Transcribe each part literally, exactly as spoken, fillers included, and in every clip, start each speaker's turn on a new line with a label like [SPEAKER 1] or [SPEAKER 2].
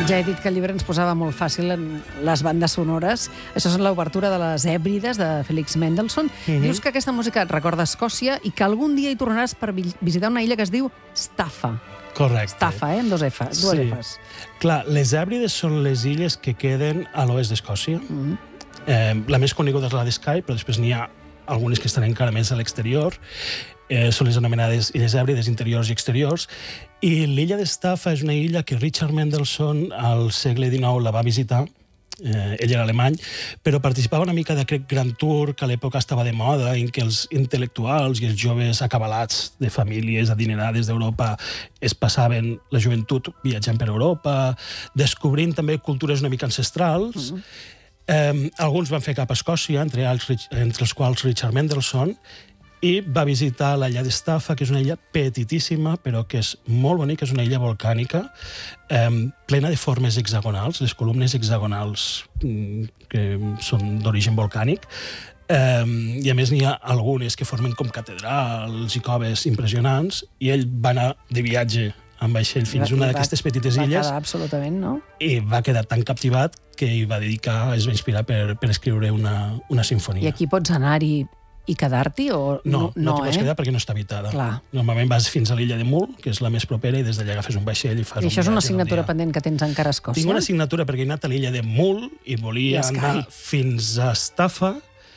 [SPEAKER 1] Ja he dit que el llibre ens posava molt fàcil en les bandes sonores. Això és l'obertura de les Hèbrides, de Felix Mendelssohn. Mm-hmm. Dius que aquesta música et recorda Escòcia i que algun dia hi tornaràs per visitar una illa que es diu Staffa.
[SPEAKER 2] Correcte.
[SPEAKER 1] Staffa, eh? Amb dos Fs, dues
[SPEAKER 2] sí.
[SPEAKER 1] Fs.
[SPEAKER 2] Clar, les Hèbrides són les illes que queden a l'oest d'Escòcia. Mm-hmm. eh, la més coneguda és la de Skye, però després n'hi ha algunes que estan encara més a l'exterior. Eh, són les anomenades Illes Hèbrides interiors i exteriors. I l'illa de Staffa és una illa que Richard Mendelssohn al segle dinou la va visitar. Eh, ell era alemany, però participava una mica d'aquest gran tour que a l'època estava de moda, en què els intel·lectuals i els joves acabalats de famílies adinerades d'Europa es passaven la joventut viatjant per Europa, descobrint també cultures una mica ancestrals. Mm-hmm. Eh, alguns van fer cap a Escòcia, entre els, entre els quals Richard Mendelssohn, i va visitar l'illa de Staffa, que és una illa petitíssima, però que és molt bonica, és una illa volcànica, eh, plena de formes hexagonals, les columnes hexagonals mm, que són d'origen volcànic, eh, i a més n'hi ha algunes que formen com catedrals i coves impressionants, i ell va anar de viatge amb vaixell fins a una d'aquestes petites illes.
[SPEAKER 1] Va quedar absolutament, no?
[SPEAKER 2] I va quedar tan captivat que hi va dedicar, es va inspirar per, per escriure una, una sinfonia.
[SPEAKER 1] I aquí pots anar-hi i quedar-t'hi? O...
[SPEAKER 2] No, no, no t'hi
[SPEAKER 1] eh?
[SPEAKER 2] pots quedar perquè no està habitada.
[SPEAKER 1] Clar.
[SPEAKER 2] Normalment vas fins a l'illa de Mull, que és la més propera, i des d'allà agafes un vaixell i fas
[SPEAKER 1] I
[SPEAKER 2] un
[SPEAKER 1] això és una
[SPEAKER 2] viatge
[SPEAKER 1] assignatura pendent que tens encara a Escòcia?
[SPEAKER 2] Tinc una assignatura perquè he anat a l'illa de Mull i volia
[SPEAKER 1] I
[SPEAKER 2] anar fins a Staffa,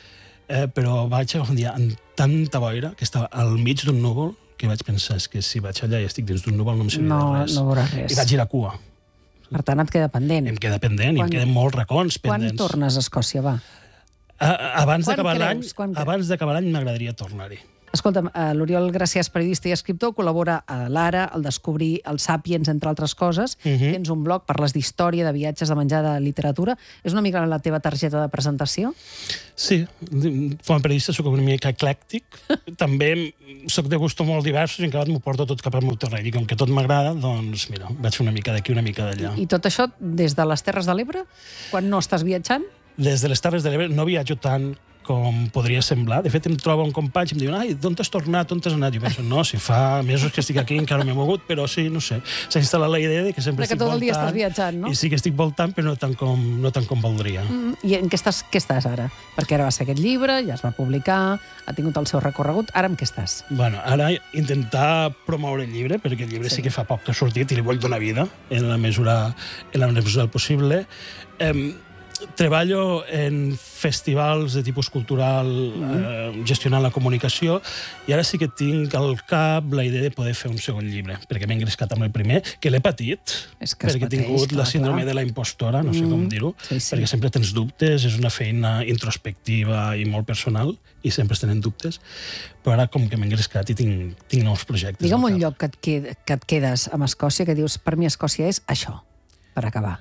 [SPEAKER 2] eh, però vaig un dia amb tanta boira que estava al mig d'un núvol que vaig pensar és que si vaig allà i estic dins d'un núvol no em servia
[SPEAKER 1] no,
[SPEAKER 2] de res.
[SPEAKER 1] No veuràs res.
[SPEAKER 2] I vaig girar cua.
[SPEAKER 1] Per tant, et queda pendent.
[SPEAKER 2] Em queda pendent, quan, i em queden molts racons pendents.
[SPEAKER 1] Quan tornes a Escòcia, va?
[SPEAKER 2] A, abans d'acabar l'any,
[SPEAKER 1] Quan
[SPEAKER 2] abans d'acabar l'any m'agradaria tornar-hi.
[SPEAKER 1] Escolta'm, l'Oriol Gracià és periodista i escriptor, col·labora a l'Ara, al Descobrir, al Sàpiens, entre altres coses. Uh-huh. Tens un blog, parles d'història, de viatges, de menjar, de literatura. És una mica la teva targeta de presentació?
[SPEAKER 2] Sí, com a periodista soc una mica eclèctic. També soc de gustos molt diversos i encara m'ho porto tot cap al meu terreny. I com que tot m'agrada, doncs mira, vaig fer una mica d'aquí, una mica d'allà.
[SPEAKER 1] I, I tot això des de les Terres de l'Ebre? Quan no estàs viatjant?
[SPEAKER 2] Des de les Terres de l'Ebre no viatjo tant com podria semblar. De fet, em trobo un company i em diuen ai, d'on t'has tornat, on t'has anat? I penso, no, si fa mesos que estic aquí encara no m'he mogut, però sí, no sé. S'ha instal·lat la idea de que sempre
[SPEAKER 1] de que
[SPEAKER 2] estic
[SPEAKER 1] tot el
[SPEAKER 2] voltant.
[SPEAKER 1] dia estàs viatjant, no?
[SPEAKER 2] I sí que estic voltant, però no tant com, no tant com voldria.
[SPEAKER 1] Mm, I en què estàs, què estàs ara? Perquè ara va ser aquest llibre, ja es va publicar, ha tingut el seu recorregut. Ara amb què estàs?
[SPEAKER 2] Bueno, ara intentar promoure el llibre, perquè el llibre sí, sí que fa poc que ha sortit i li vull donar vida en la mesura, en la mesura del possible. Eh, Treballo en festivals de tipus cultural, eh, gestionant la comunicació, i ara sí que tinc al cap la idea de poder fer un segon llibre, perquè m'he engrescat amb el primer, que l'he patit,
[SPEAKER 1] és que
[SPEAKER 2] perquè he tingut
[SPEAKER 1] clar,
[SPEAKER 2] la síndrome
[SPEAKER 1] clar.
[SPEAKER 2] de la impostora, no sé mm, com dir-ho,
[SPEAKER 1] sí, sí.
[SPEAKER 2] perquè sempre tens dubtes, és una feina introspectiva i molt personal, i sempre es tenen dubtes, però ara com que m'he engrescat i tinc, tinc nous projectes.
[SPEAKER 1] Digue'm un lloc que et, qued, que et quedes amb Escòcia, que dius, per mi Escòcia és això, per acabar.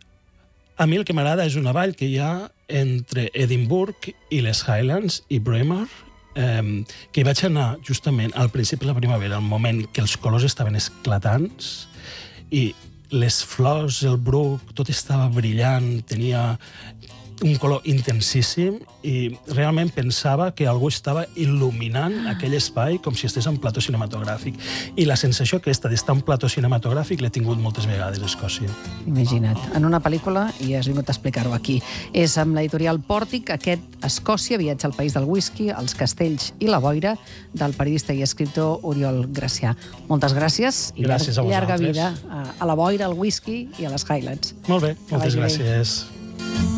[SPEAKER 2] A mi el que m'agrada és una vall que hi ha entre Edimburg i les Highlands i Braemar, eh, que hi vaig anar justament al principi de la primavera, al moment que els colors estaven esclatants i les flors, el bruc, tot estava brillant, tenia un color intensíssim i realment pensava que algú estava il·luminant aquell espai com si estigués en plató cinematogràfic. I la sensació aquesta d'estar en plató cinematogràfic l'he tingut moltes vegades a Escòcia.
[SPEAKER 1] Imagina't, en una pel·lícula, i has vingut a explicar-ho aquí, és amb l'editorial Pòrtic, aquest Escòcia, viatge al país del whisky, als castells i la boira, del periodista i escriptor Oriol Gracià. Moltes gràcies i
[SPEAKER 2] gràcies a
[SPEAKER 1] llarga
[SPEAKER 2] vosaltres.
[SPEAKER 1] vida a la boira, al whisky i a les Highlands.
[SPEAKER 2] Molt bé, moltes gràcies. Bé.